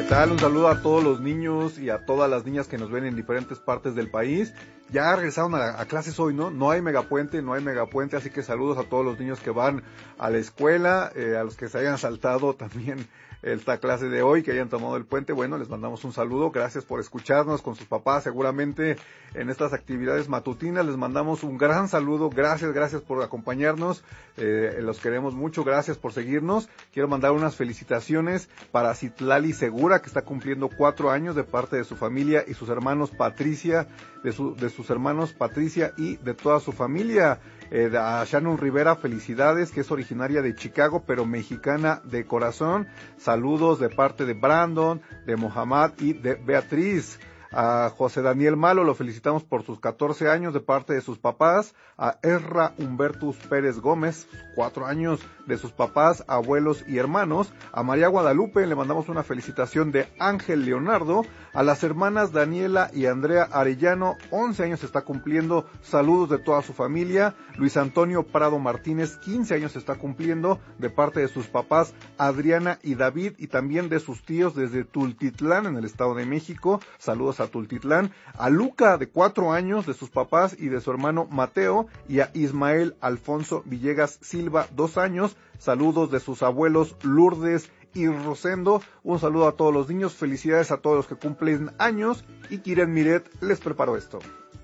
tal? Un saludo a todos los niños y a todas las niñas que nos ven en diferentes partes del país. Ya regresaron a clases hoy, ¿no? No hay megapuente, así que saludos a todos los niños que van a la escuela, a los que se hayan saltado también esta clase de hoy, que hayan tomado el puente. Bueno, les mandamos un saludo, gracias por escucharnos con sus papás, seguramente en estas actividades matutinas. Les mandamos un gran saludo, gracias por acompañarnos, los queremos mucho, gracias por seguirnos. Quiero mandar unas felicitaciones para Citlali Segura, que está cumpliendo 4 años, de parte de su familia y sus hermanos Patricia, de sus hermanos Patricia y de toda su familia. A Shannon Rivera, felicidades, que es originaria de Chicago, pero mexicana de corazón. Saludos de parte de Brandon, de Mohamed y de Beatriz. A José Daniel Malo lo felicitamos por sus 14 años de parte de sus papás. A Ezra Humbertus Pérez Gómez, 4 años de sus papás, abuelos y hermanos. A María Guadalupe le mandamos una felicitación de Ángel Leonardo. A las hermanas Daniela y Andrea Arellano, 11 años está cumpliendo, saludos de toda su familia. Luis Antonio Prado Martínez, 15 años está cumpliendo, de parte de sus papás Adriana y David, y también de sus tíos desde Tultitlán, en el Estado de México. Saludos a Tultitlán. A Luca, de 4 años, de sus papás y de su hermano Mateo. Y a Ismael Alfonso Villegas Silva, 2 años, saludos de sus abuelos Lourdes y Rosendo. Un saludo a todos los niños, felicidades a todos los que cumplen años, y Kiren Miret les preparó esto.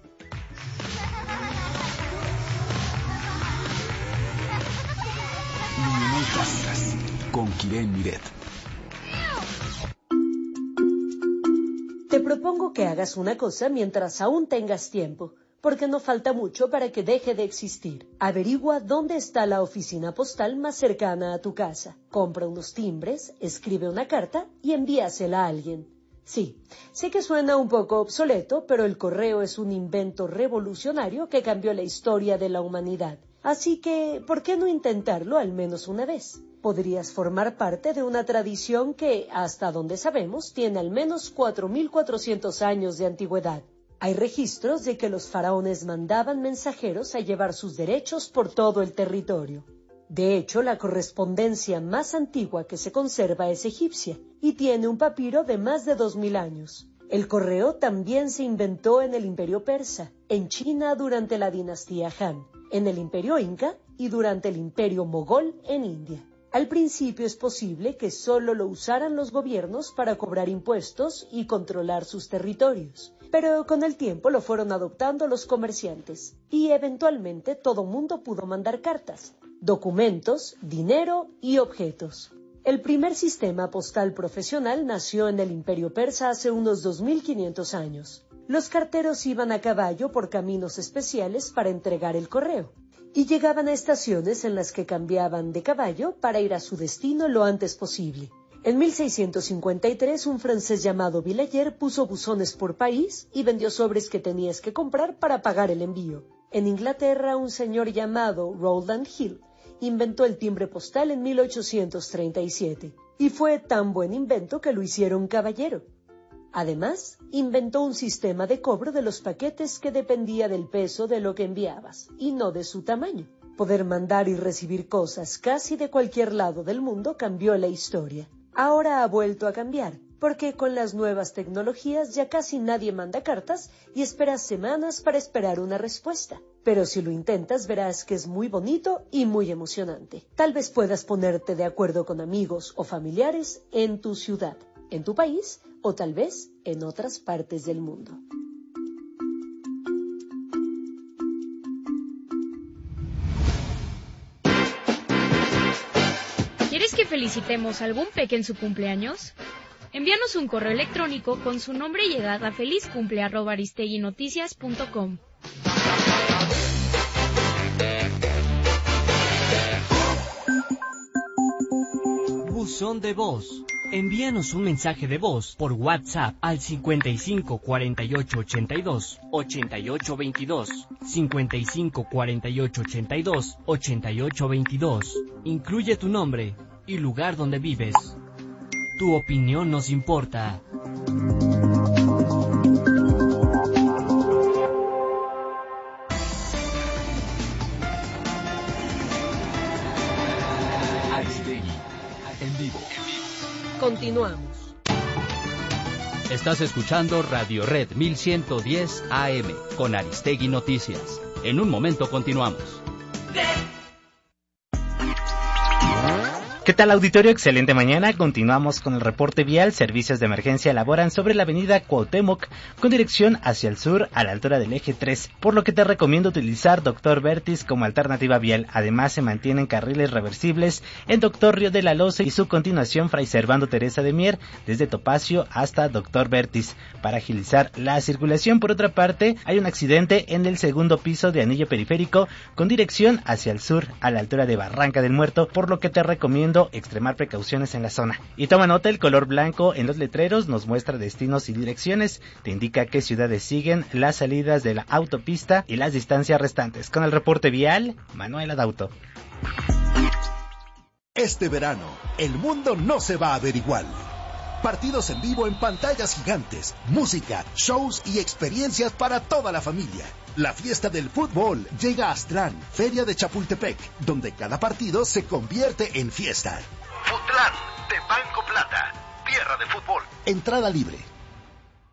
Luminolcas con Kiren Miret. Te propongo que hagas una cosa mientras aún tengas tiempo, porque no falta mucho para que deje de existir. Averigua dónde está la oficina postal más cercana a tu casa. Compra unos timbres, escribe una carta y envíasela a alguien. Sí, sé que suena un poco obsoleto, pero el correo es un invento revolucionario que cambió la historia de la humanidad. Así que, ¿por qué no intentarlo al menos una vez? Podrías formar parte de una tradición que, hasta donde sabemos, tiene al menos 4.400 años de antigüedad. Hay registros de que los faraones mandaban mensajeros a llevar sus derechos por todo el territorio. De hecho, la correspondencia más antigua que se conserva es egipcia y tiene un papiro de más de 2.000 años. El correo también se inventó en el Imperio Persa, en China durante la dinastía Han, en el Imperio Inca y durante el Imperio Mogol en India. Al principio es posible que solo lo usaran los gobiernos para cobrar impuestos y controlar sus territorios, pero con el tiempo lo fueron adoptando los comerciantes y eventualmente todo mundo pudo mandar cartas, documentos, dinero y objetos. El primer sistema postal profesional nació en el Imperio Persa hace unos 2.500 años. Los carteros iban a caballo por caminos especiales para entregar el correo, y llegaban a estaciones en las que cambiaban de caballo para ir a su destino lo antes posible. En 1653, un francés llamado Villayer puso buzones por país y vendió sobres que tenías que comprar para pagar el envío. En Inglaterra, un señor llamado Rowland Hill inventó el timbre postal en 1837, y fue tan buen invento que lo hicieron caballero. Además, inventó un sistema de cobro de los paquetes que dependía del peso de lo que enviabas, y no de su tamaño. Poder mandar y recibir cosas casi de cualquier lado del mundo cambió la historia. Ahora ha vuelto a cambiar, porque con las nuevas tecnologías ya casi nadie manda cartas y esperas semanas para esperar una respuesta. Pero si lo intentas verás que es muy bonito y muy emocionante. Tal vez puedas ponerte de acuerdo con amigos o familiares en tu ciudad, en tu país o tal vez en otras partes del mundo. ¿Quieres que felicitemos a algún peque en su cumpleaños? Envíanos un correo electrónico con su nombre y edad a felizcumple@aristeguinoticias.com. Buzón de voz. Envíanos un mensaje de voz por WhatsApp al 55 48 82 88 22, 55 48 82 88 22. Incluye tu nombre y lugar donde vives. Tu opinión nos importa. Aristegui, en vivo. Continuamos. Estás escuchando Radio Red 1110 AM con Aristegui Noticias. En un momento continuamos. ¿Qué tal, auditorio? Excelente mañana. Continuamos con el reporte vial. Servicios de emergencia laboran sobre la avenida Cuauhtémoc con dirección hacia el sur a la altura del eje 3, por lo que te recomiendo utilizar Dr. Vertis como alternativa vial. Además, se mantienen carriles reversibles en Dr. Río de la Loza y su continuación Fray Servando Teresa de Mier desde Topacio hasta Dr. Vertis para agilizar la circulación. Por otra parte, hay un accidente en el segundo piso de anillo periférico con dirección hacia el sur a la altura de Barranca del Muerto, por lo que te recomiendo extremar precauciones en la zona. Y toma nota, el color blanco en los letreros nos muestra destinos y direcciones, te indica qué ciudades siguen las salidas de la autopista y las distancias restantes. Con el reporte vial, Manuel Adauto. Este verano, el mundo no se va a ver igual. Partidos en vivo en pantallas gigantes, música, shows y experiencias para toda la familia. La fiesta del fútbol llega a Aztlán, Feria de Chapultepec, donde cada partido se convierte en fiesta. Futlán, de Banco Plata, tierra de fútbol. Entrada libre.